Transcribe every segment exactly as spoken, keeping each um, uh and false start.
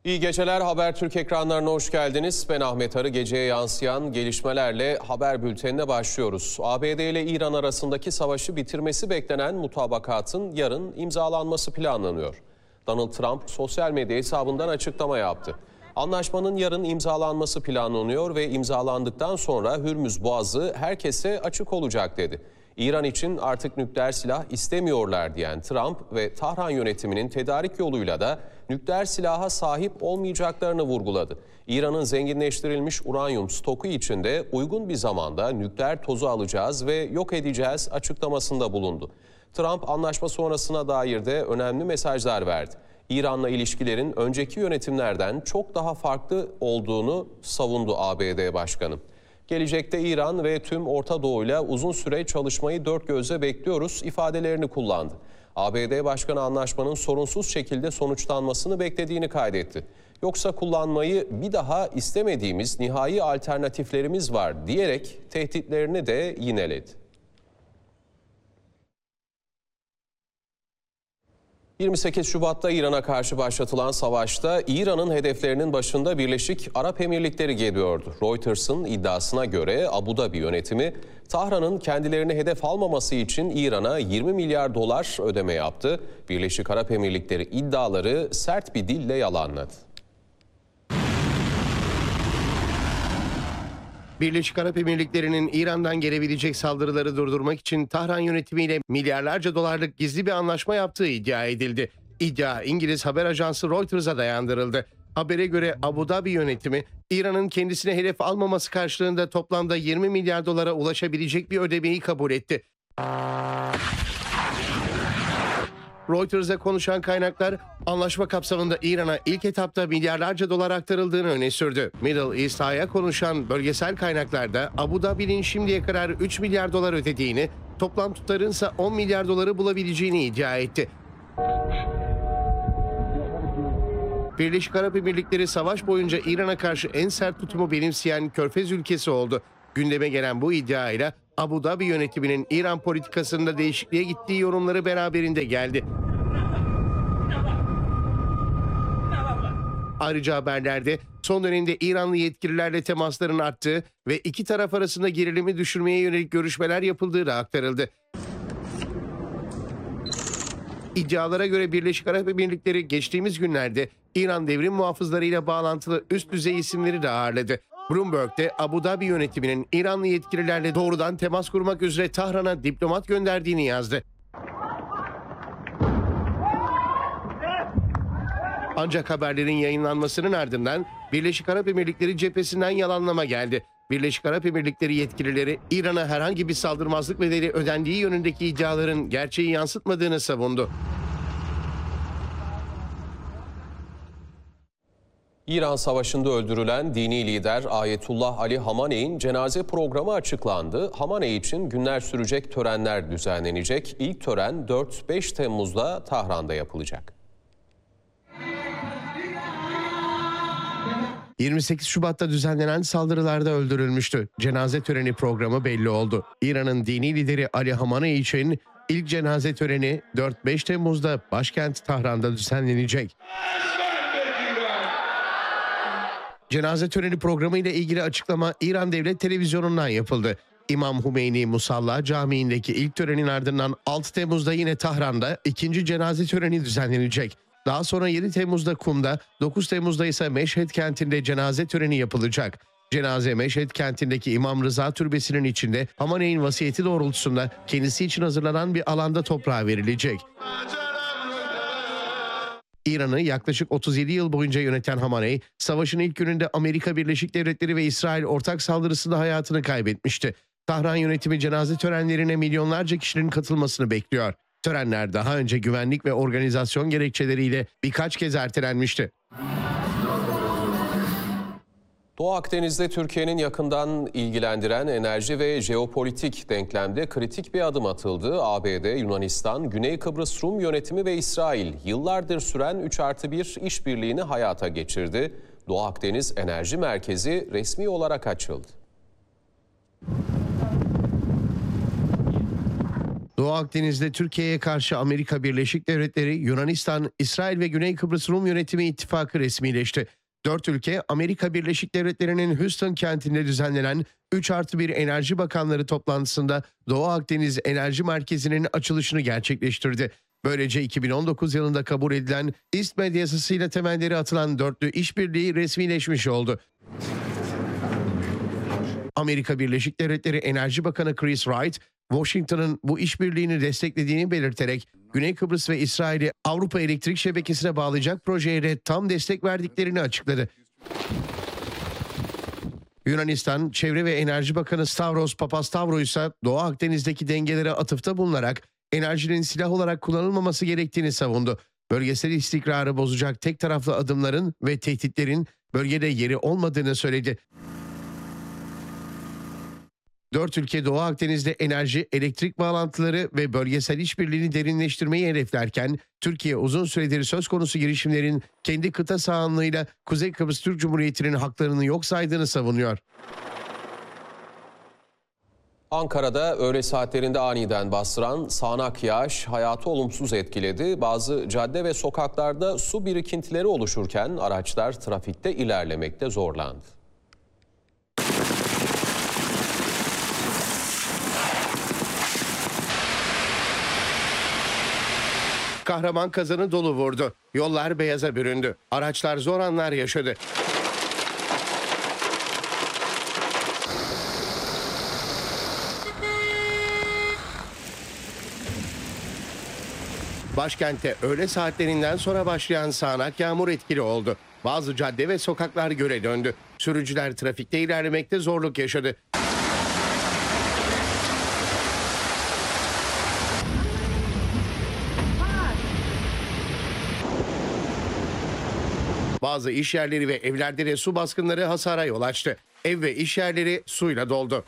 İyi geceler. Habertürk ekranlarına hoş geldiniz. Ben Ahmet Arı. Geceye yansıyan gelişmelerle haber bültenine başlıyoruz. A B D ile İran arasındaki savaşı bitirmesi beklenen mutabakatın yarın imzalanması planlanıyor. Donald Trump sosyal medya hesabından açıklama yaptı. Anlaşmanın yarın imzalanması planlanıyor ve imzalandıktan sonra Hürmüz Boğazı herkese açık olacak dedi. İran için artık nükleer silah istemiyorlar diyen Trump ve Tahran yönetiminin tedarik yoluyla da nükleer silaha sahip olmayacaklarını vurguladı. İran'ın zenginleştirilmiş uranyum stoku içinde uygun bir zamanda nükleer tozu alacağız ve yok edeceğiz açıklamasında bulundu. Trump anlaşma sonrasına dair de önemli mesajlar verdi. İran'la ilişkilerin önceki yönetimlerden çok daha farklı olduğunu savundu A B D Başkanı. Gelecekte İran ve tüm Orta Doğu'yla uzun süre çalışmayı dört gözle bekliyoruz ifadelerini kullandı. A B D Başkanı anlaşmanın sorunsuz şekilde sonuçlanmasını beklediğini kaydetti. Yoksa kullanmayı bir daha istemediğimiz nihai alternatiflerimiz var diyerek tehditlerini de yineledi. yirmi sekiz Şubat'ta İran'a karşı başlatılan savaşta İran'ın hedeflerinin başında Birleşik Arap Emirlikleri geliyordu. Reuters'ın iddiasına göre Abu Dhabi yönetimi Tahran'ın kendilerini hedef almaması için İran'a yirmi milyar dolar ödeme yaptı. Birleşik Arap Emirlikleri iddiaları sert bir dille yalanladı. Birleşik Arap Emirlikleri'nin İran'dan gelebilecek saldırıları durdurmak için Tahran yönetimiyle milyarlarca dolarlık gizli bir anlaşma yaptığı iddia edildi. İddia İngiliz haber ajansı Reuters'a dayandırıldı. Habere göre Abu Dhabi yönetimi İran'ın kendisine hedef almaması karşılığında toplamda yirmi milyar dolara ulaşabilecek bir ödemeyi kabul etti. Reuters'e konuşan kaynaklar anlaşma kapsamında İran'a ilk etapta milyarlarca dolar aktarıldığını öne sürdü. Middle East Eye'a konuşan bölgesel kaynaklarda Abu Dhabi'nin şimdiye kadar üç milyar dolar ödediğini, toplam tutarın ise on milyar doları bulabileceğini iddia etti. Birleşik Arap Emirlikleri savaş boyunca İran'a karşı en sert tutumu benimseyen Körfez ülkesi oldu. Gündeme gelen bu iddiayla Abu Dhabi yönetiminin İran politikasında değişikliğe gittiği yorumları beraberinde geldi. Ayrıca haberlerde son dönemde İranlı yetkililerle temasların arttığı ve iki taraf arasında gerilimi düşürmeye yönelik görüşmeler yapıldığı da aktarıldı. İddialara göre Birleşik Arap Emirlikleri geçtiğimiz günlerde İran devrim muhafızlarıyla bağlantılı üst düzey isimleri de ağırladı. Bloomberg'de Abu Dhabi yönetiminin İranlı yetkililerle doğrudan temas kurmak üzere Tahran'a diplomat gönderdiğini yazdı. Ancak haberlerin yayınlanmasının ardından Birleşik Arap Emirlikleri cephesinden yalanlama geldi. Birleşik Arap Emirlikleri yetkilileri İran'a herhangi bir saldırmazlık bedeli ödendiği yönündeki iddiaların gerçeği yansıtmadığını savundu. İran Savaşı'nda öldürülen dini lider Ayetullah Ali Hamaney'in cenaze programı açıklandı. Hamaney için günler sürecek törenler düzenlenecek. İlk tören dört beş Temmuz'da Tahran'da yapılacak. yirmi sekiz Şubat'ta düzenlenen saldırılarda öldürülmüştü. Cenaze töreni programı belli oldu. İran'ın dini lideri Ali Hamaney için ilk cenaze töreni dört beş Temmuz'da başkent Tahran'da düzenlenecek. Cenaze töreni programı ile ilgili açıklama İran Devlet Televizyonu'ndan yapıldı. İmam Hümeyni Musalla Camii'ndeki ilk törenin ardından altı Temmuz'da yine Tahran'da ikinci cenaze töreni düzenlenecek. Daha sonra yedi Temmuz'da Kum'da, dokuz Temmuz'da ise Meşhed kentinde cenaze töreni yapılacak. Cenaze Meşhed kentindeki İmam Rıza Türbesi'nin içinde Hamaney'in vasiyeti doğrultusunda kendisi için hazırlanan bir alanda toprağa verilecek. İran'ı yaklaşık otuz yedi yıl boyunca yöneten Hamaney, savaşın ilk gününde Amerika Birleşik Devletleri ve İsrail ortak saldırısında hayatını kaybetmişti. Tahran yönetimi cenaze törenlerine milyonlarca kişinin katılmasını bekliyor. Törenler daha önce güvenlik ve organizasyon gerekçeleriyle birkaç kez ertelenmişti. Doğu Akdeniz'de Türkiye'nin yakından ilgilendiren enerji ve jeopolitik denklemde kritik bir adım atıldı. A B D, Yunanistan, Güney Kıbrıs Rum yönetimi ve İsrail yıllardır süren üç artı bir işbirliğini hayata geçirdi. Doğu Akdeniz Enerji Merkezi resmi olarak açıldı. Doğu Akdeniz'de Türkiye'ye karşı Amerika Birleşik Devletleri, Yunanistan, İsrail ve Güney Kıbrıs Rum Yönetimi İttifakı resmileşti. Dört ülke Amerika Birleşik Devletleri'nin Houston kentinde düzenlenen üç artı bir Enerji Bakanları toplantısında Doğu Akdeniz Enerji Merkezi'nin açılışını gerçekleştirdi. Böylece iki bin on dokuz yılında kabul edilen İSTMED yasasıyla temelleri atılan dörtlü işbirliği resmileşmiş oldu. Amerika Birleşik Devletleri Enerji Bakanı Chris Wright, Washington'ın bu işbirliğini desteklediğini belirterek Güney Kıbrıs ve İsrail'i Avrupa elektrik şebekesine bağlayacak projeye de tam destek verdiklerini açıkladı. Yunanistan Çevre ve Enerji Bakanı Stavros Papastavro ise Doğu Akdeniz'deki dengelere atıfta bulunarak enerjinin silah olarak kullanılmaması gerektiğini savundu. Bölgesel istikrarı bozacak tek taraflı adımların ve tehditlerin bölgede yeri olmadığını söyledi. Dört ülke Doğu Akdeniz'de enerji, elektrik bağlantıları ve bölgesel işbirliğini derinleştirmeyi hedeflerken, Türkiye uzun süredir söz konusu girişimlerin kendi kıta sahanlığıyla Kuzey Kıbrıs Türk Cumhuriyeti'nin haklarını yok saydığını savunuyor. Ankara'da öğle saatlerinde aniden bastıran sağanak yağış hayatı olumsuz etkiledi. Bazı cadde ve sokaklarda su birikintileri oluşurken araçlar trafikte ilerlemekte zorlandı. Kahraman kazanı dolu vurdu. Yollar beyaza büründü. Araçlar zor anlar yaşadı. Başkentte öğle saatlerinden sonra başlayan sağanak yağmur etkili oldu. Bazı cadde ve sokaklar göle döndü. Sürücüler trafikte ilerlemekte zorluk yaşadı. Bazı iş yerleri ve evlerde de su baskınları hasara yol açtı. Ev ve iş yerleri suyla doldu.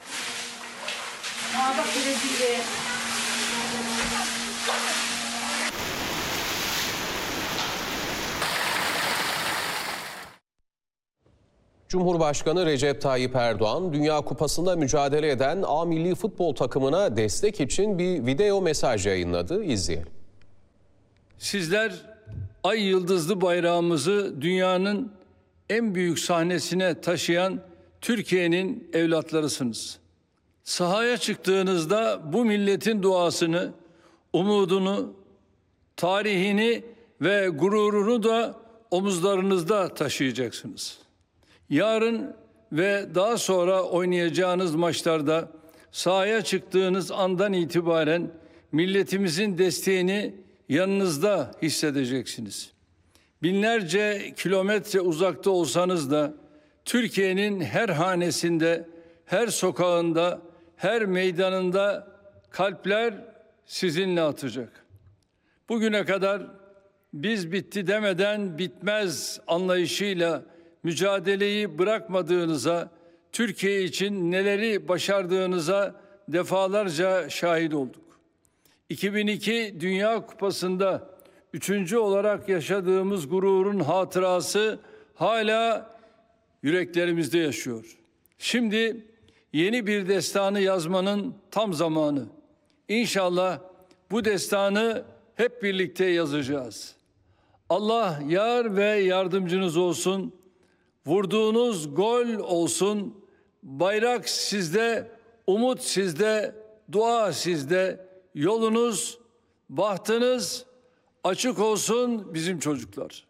Cumhurbaşkanı Recep Tayyip Erdoğan, Dünya Kupası'nda mücadele eden A milli futbol takımına destek için bir video mesaj yayınladı. İzleyelim. Sizler ay yıldızlı bayrağımızı dünyanın en büyük sahnesine taşıyan Türkiye'nin evlatlarısınız. Sahaya çıktığınızda bu milletin duasını, umudunu, tarihini ve gururunu da omuzlarınızda taşıyacaksınız. Yarın ve daha sonra oynayacağınız maçlarda sahaya çıktığınız andan itibaren milletimizin desteğini yanınızda hissedeceksiniz. Binlerce kilometre uzakta olsanız da Türkiye'nin her hanesinde, her sokağında, her meydanında kalpler sizinle atacak. Bugüne kadar biz bitti demeden bitmez anlayışıyla mücadeleyi bırakmadığınıza, Türkiye için neleri başardığınıza defalarca şahit olduk. iki bin iki Dünya Kupası'nda üçüncü olarak yaşadığımız gururun hatırası hala yüreklerimizde yaşıyor. Şimdi yeni bir destanı yazmanın tam zamanı. İnşallah bu destanı hep birlikte yazacağız. Allah yar ve yardımcınız olsun. Vurduğunuz gol olsun. Bayrak sizde, umut sizde, dua sizde. Yolunuz, bahtınız açık olsun bizim çocuklar.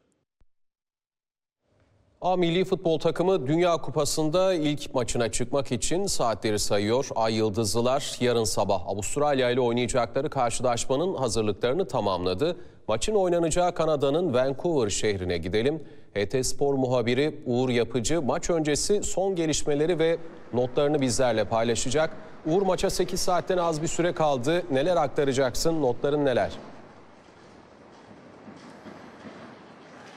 A milli futbol takımı Dünya Kupası'nda ilk maçına çıkmak için saatleri sayıyor. Ay Yıldızlılar yarın sabah Avustralya ile oynayacakları karşılaşmanın hazırlıklarını tamamladı. Maçın oynanacağı Kanada'nın Vancouver şehrine gidelim. H T Spor muhabiri Uğur Yapıcı maç öncesi son gelişmeleri ve notlarını bizlerle paylaşacak. Uğur, maça sekiz saatten az bir süre kaldı. Neler aktaracaksın? Notların neler?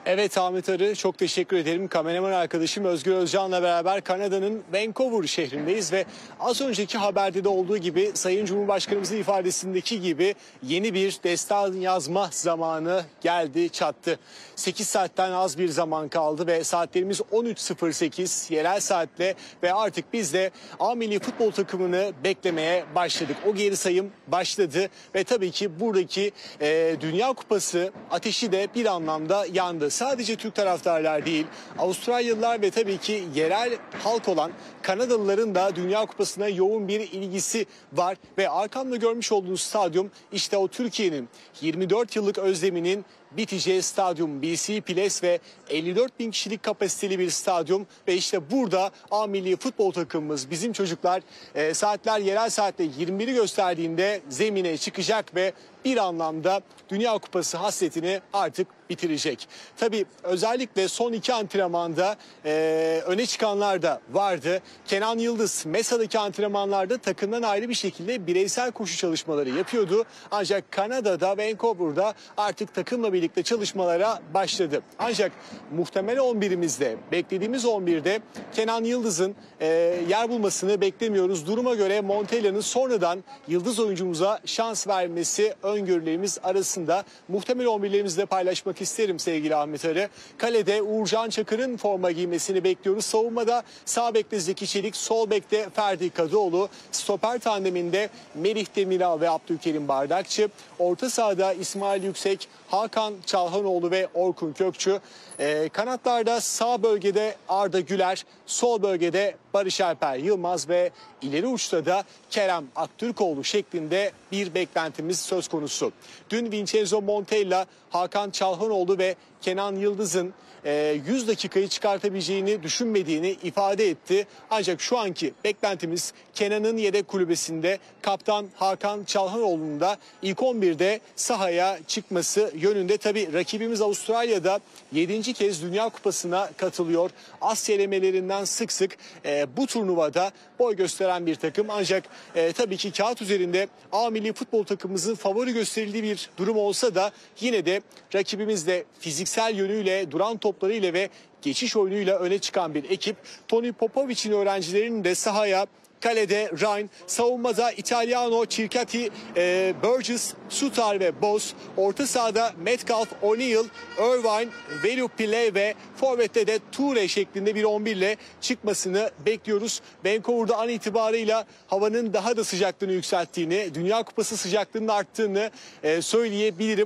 Evet Ahmet Arı, çok teşekkür ederim. Kameraman arkadaşım Özgür Özcan'la beraber Kanada'nın Vancouver şehrindeyiz ve az önceki haberde de olduğu gibi Sayın Cumhurbaşkanımızın ifadesindeki gibi yeni bir destan yazma zamanı geldi, çattı. sekiz saatten az bir zaman kaldı ve saatlerimiz on üç sıfır sekiz yerel saatle ve artık biz de A Milli Futbol takımını beklemeye başladık. O geri sayım başladı ve tabii ki buradaki e, Dünya Kupası ateşi de bir anlamda yandı. Sadece Türk taraftarlar değil, Avustralyalılar ve tabii ki yerel halk olan Kanadalıların da Dünya Kupası'na yoğun bir ilgisi var. Ve arkamda görmüş olduğunuz stadyum işte o Türkiye'nin yirmi dört yıllık özleminin biteceği stadyum. B C Place ve elli dört bin kişilik kapasiteli bir stadyum ve işte burada A Milli Futbol takımımız, bizim çocuklar e, saatler yerel saatte yirmi biri gösterdiğinde zemine çıkacak ve bir anlamda Dünya Kupası hasretini artık bitirecek. Tabii özellikle son iki antrenmanda e, öne çıkanlar da vardı. Kenan Yıldız M E S A'daki antrenmanlarda takımdan ayrı bir şekilde bireysel koşu çalışmaları yapıyordu. Ancak Kanada'da, Vancouver'da artık takımla birlikte çalışmalara başladı. Ancak muhtemel on birimizde, beklediğimiz on birde Kenan Yıldız'ın e, yer bulmasını beklemiyoruz. Duruma göre Montella'nın sonradan Yıldız oyuncumuza şans vermesi öngörülerimiz arasında. Muhtemel on birlerimizle paylaşmak isterim sevgili Ahmet Arı. Kalede Uğurcan Çakır'ın forma giymesini bekliyoruz. Savunmada sağ bekte Zeki Çelik, sol bekte Ferdi Kadıoğlu, stoper tandeminde Melih Demiral ve Abdülkerim Bardakçı, orta sahada İsmail Yüksek, Hakan Çalhanoğlu ve Orkun Kökçü, ee, kanatlarda sağ bölgede Arda Güler, sol bölgede Barış Alper Yılmaz ve ileri uçta da Kerem Aktürkoğlu şeklinde bir beklentimiz söz konusu. Dün Vincenzo Montella, Hakan Çalhanoğlu ve Kenan Yıldız'ın yüz dakikayı çıkartabileceğini düşünmediğini ifade etti. Ancak şu anki beklentimiz Kenan'ın yedek kulübesinde kaptan Hakan Çalhanoğlu'nun da ilk on birde sahaya çıkması yönünde. Tabii rakibimiz Avustralya'da yedinci kez Dünya Kupası'na katılıyor. Asya elemelerinden sık sık e, bu turnuvada boy gösteren bir takım. Ancak e, tabii ki kağıt üzerinde A Milli Futbol takımımızın favori gösterildiği bir durum olsa da yine de rakibimiz de fiziksel yönüyle, duran toplarıyla ve geçiş oyunuyla öne çıkan bir ekip. Tony Popovic'in öğrencilerinin de sahaya kalede Ryan, savunmada Italiano, Circati, e, Burgess, Sutar ve Boz, orta sahada Metcalf, O'Neal, Irvine, Velupillay ve forvette de Toure şeklinde bir on bir ile çıkmasını bekliyoruz. Vancouver'da an itibarıyla havanın daha da sıcaklığını yükselttiğini, Dünya Kupası sıcaklığının arttığını e, söyleyebilirim.